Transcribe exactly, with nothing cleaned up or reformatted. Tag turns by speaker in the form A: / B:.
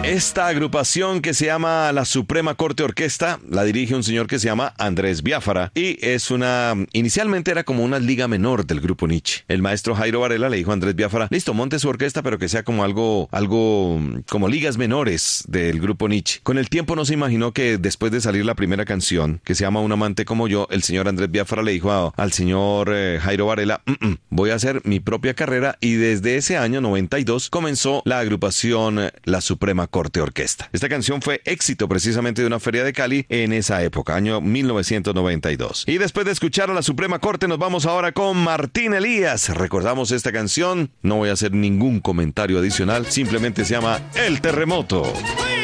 A: Esta agrupación que se llama la Suprema Corte Orquesta la dirige un señor que se llama Andrés Biafara y es una, inicialmente era como una liga menor del grupo Nietzsche. El maestro Jairo Varela le dijo a Andrés Biafara, listo, monte su orquesta pero que sea como algo, algo como ligas menores del grupo Nietzsche. Con el tiempo no se imaginó que después de salir la primera canción que se llama Un amante como yo, el señor Andrés Biafara le dijo a, al señor eh, Jairo Varela, mm -mm, voy a hacer mi propia carrera y desde ese año noventa y dos comenzó la agrupación eh, La Suprema Corte Orquesta. Esta canción fue éxito precisamente de una feria de Cali en esa época, año mil novecientos noventa y dos. Y después de escuchar a la Suprema Corte nos vamos ahora con Martín Elías. Recordamos esta canción, no voy a hacer ningún comentario adicional, simplemente se llama El Terremoto.